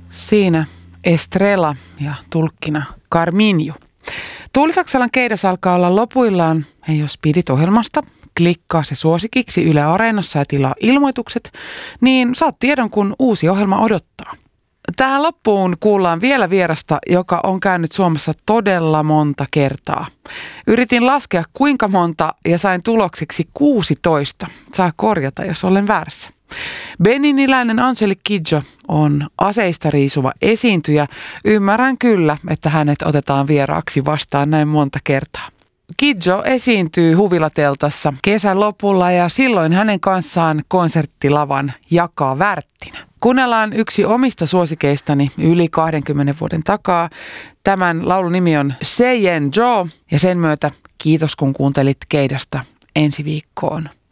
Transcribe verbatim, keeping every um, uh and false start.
Siinä Estrella ja tulkkina Carminju. Tuuli Saksalan keidas alkaa olla lopuillaan. Hei, jos pidit ohjelmasta, klikkaa se suosikiksi Yle Areenassa ja tilaa ilmoitukset, niin saat tiedon, kun uusi ohjelma odottaa. Tähän loppuun kuullaan vielä vierasta, joka on käynyt Suomessa todella monta kertaa. Yritin laskea kuinka monta ja sain tulokseksi kuusitoista. Saa korjata, jos olen väärässä. Beniniläinen Angeli Kidjo on aseista riisuva esiintyjä. Ymmärrän kyllä, että hänet otetaan vieraaksi vastaan näin monta kertaa. Kidjo esiintyy Huvilateltassa kesän lopulla ja silloin hänen kanssaan konserttilavan jakaa Värttinä. Kuunnellaan yksi omista suosikeistani yli kahdenkymmenen vuoden takaa. Tämän laulun nimi on Seyen Jo ja sen myötä kiitos kun kuuntelit keidasta ensi viikkoon.